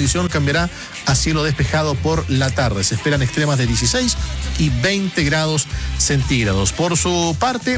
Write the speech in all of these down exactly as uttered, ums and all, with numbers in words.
condición cambiará a cielo despejado por la tarde. Se esperan extremas de dieciséis y veinte grados centígrados. Por su parte,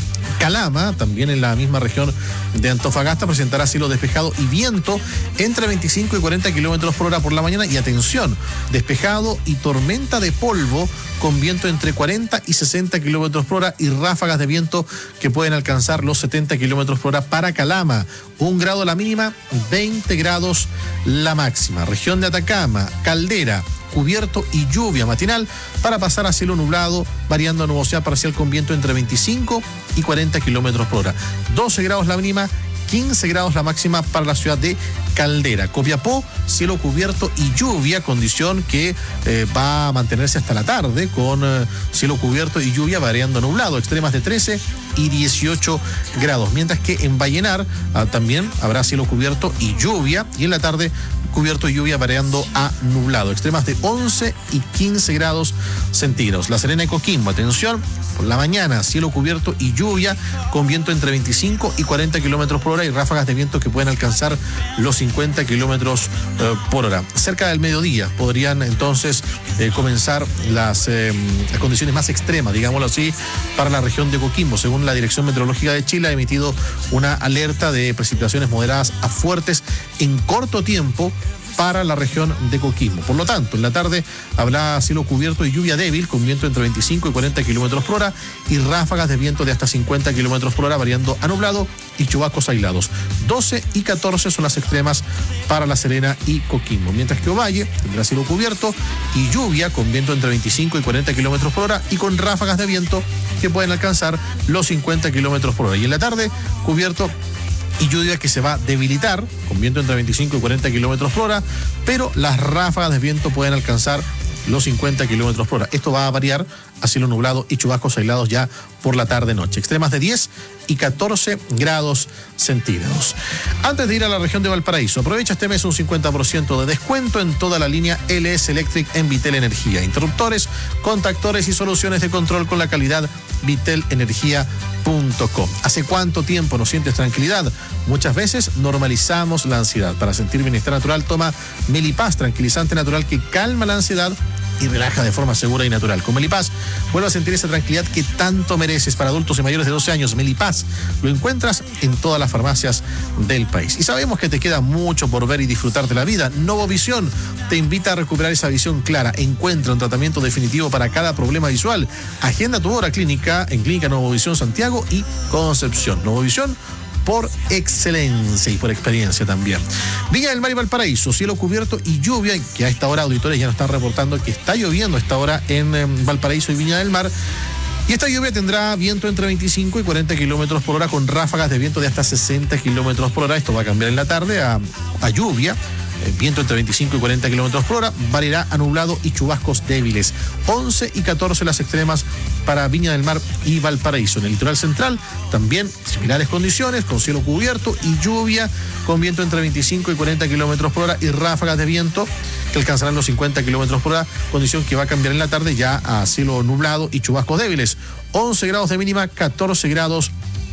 Calama, también en la misma región de Antofagasta, presentará cielo despejado y viento entre veinticinco y cuarenta kilómetros por hora por la mañana. Y atención, despejado y tormenta de polvo con viento entre cuarenta y sesenta kilómetros por hora y ráfagas de viento que pueden alcanzar los setenta kilómetros por hora para Calama. Un grado la mínima, veinte grados la máxima. Región de Atacama, Caldera, cubierto y lluvia matinal para pasar a cielo nublado, variando a nubosidad parcial con viento entre veinticinco y cuarenta kilómetros por hora. doce grados la mínima, quince grados la máxima para la ciudad de Caldera. Copiapó, cielo cubierto y lluvia, condición que eh, va a mantenerse hasta la tarde con eh, cielo cubierto y lluvia variando a nublado, extremas de trece y dieciocho grados. Mientras que en Vallenar ah, también habrá cielo cubierto y lluvia, y en la tarde cubierto y lluvia variando a nublado, extremas de once y quince grados centígrados. La Serena y Coquimbo, atención, por la mañana cielo cubierto y lluvia con viento entre veinticinco y cuarenta kilómetros por hora y ráfagas de viento que pueden alcanzar los cincuenta kilómetros eh, por hora. Cerca del mediodía podrían entonces eh, comenzar las, eh, las condiciones más extremas, digámoslo así, para la región de Coquimbo. Según la Dirección Meteorológica de Chile, ha emitido una alerta de precipitaciones moderadas a fuertes en corto tiempo para la región de Coquimbo. Por lo tanto, en la tarde habrá cielo cubierto y lluvia débil con viento entre veinticinco y cuarenta kilómetros por hora y ráfagas de viento de hasta cincuenta kilómetros por hora variando a nublado y chubascos aislados. doce y catorce son las extremas para La Serena y Coquimbo. Mientras que Ovalle tendrá cielo cubierto y lluvia con viento entre veinticinco y cuarenta kilómetros por hora y con ráfagas de viento que pueden alcanzar los cincuenta kilómetros por hora. Y en la tarde, cubierto y lluvia que se va a debilitar con viento entre veinticinco y cuarenta kilómetros por hora, pero las ráfagas de viento pueden alcanzar los cincuenta kilómetros por hora. Esto va a variar a cielo nublado y chubascos aislados ya por la tarde-noche. Extremas de diez y catorce grados centígrados. Antes de ir a la región de Valparaíso, aprovecha este mes un cincuenta por ciento de descuento en toda la línea L S Electric en Vitel Energía. Interruptores, contactores y soluciones de control con la calidad vitel energía punto com. ¿Hace cuánto tiempo no sientes tranquilidad? Muchas veces normalizamos la ansiedad. Para sentir bienestar natural, toma Melipaz, tranquilizante natural que calma la ansiedad y relaja de forma segura y natural. Con Melipaz, vuelve a sentir esa tranquilidad que tanto mereces. Para adultos y mayores de doce años, Melipaz lo encuentras en todas las farmacias del país. Y sabemos que te queda mucho por ver y disfrutar de la vida. Novovisión te invita a recuperar esa visión clara. Encuentra un tratamiento definitivo para cada problema visual. Agenda tu hora clínica en Clínica Novovisión Santiago y Concepción. Novovisión, por excelencia y por experiencia también. Viña del Mar y Valparaíso, cielo cubierto y lluvia, que a esta hora auditores ya nos están reportando que está lloviendo a esta hora en eh, Valparaíso y Viña del Mar. Y esta lluvia tendrá viento entre veinticinco y cuarenta kilómetros por hora con ráfagas de viento de hasta sesenta kilómetros por hora. Esto va a cambiar en la tarde a, a lluvia. El viento entre veinticinco y cuarenta kilómetros por hora, variará a nublado y chubascos débiles. once y catorce las extremas para Viña del Mar y Valparaíso. En el litoral central también similares condiciones, con cielo cubierto y lluvia, con viento entre veinticinco y cuarenta kilómetros por hora y ráfagas de viento que alcanzarán los cincuenta kilómetros por hora, condición que va a cambiar en la tarde ya a cielo nublado y chubascos débiles. once grados de mínima, catorce grados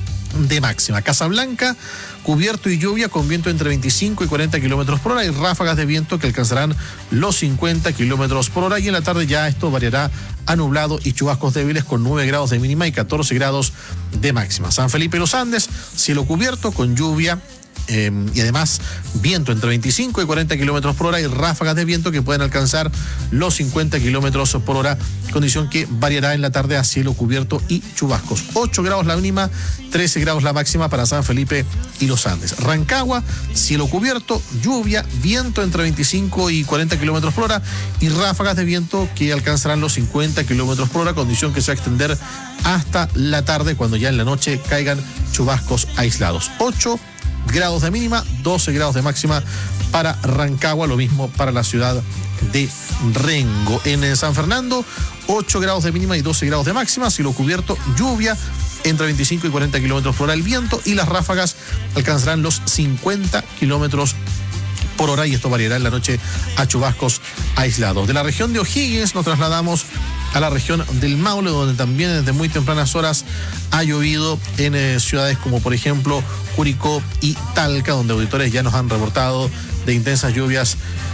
de máxima. Casablanca, cubierto y lluvia con viento entre veinticinco y cuarenta kilómetros por hora y ráfagas de viento que alcanzarán los cincuenta kilómetros por hora, y en la tarde ya esto variará a nublado y chubascos débiles con nueve grados de mínima y catorce grados de máxima. San Felipe y Los Andes, cielo cubierto con lluvia Eh, y además viento entre veinticinco y cuarenta kilómetros por hora y ráfagas de viento que pueden alcanzar los cincuenta kilómetros por hora, condición que variará en la tarde a cielo cubierto y chubascos. ocho grados la mínima, trece grados la máxima para San Felipe y Los Andes. Rancagua, cielo cubierto, lluvia, viento entre veinticinco y cuarenta kilómetros por hora y ráfagas de viento que alcanzarán los cincuenta kilómetros por hora, condición que se va a extender hasta la tarde, cuando ya en la noche caigan chubascos aislados. ocho grados de mínima, doce grados de máxima para Rancagua, lo mismo para la ciudad de Rengo. En San Fernando, ocho grados de mínima y doce grados de máxima, cielo cubierto, lluvia entre veinticinco y cuarenta kilómetros por hora el viento, y las ráfagas alcanzarán los cincuenta kilómetros por hora, y esto variará en la noche a chubascos aislados. De la región de O'Higgins nos trasladamos a la región del Maule, donde también desde muy tempranas horas ha llovido en eh, ciudades como por ejemplo Curicó y Talca, donde auditores ya nos han reportado de intensas lluvias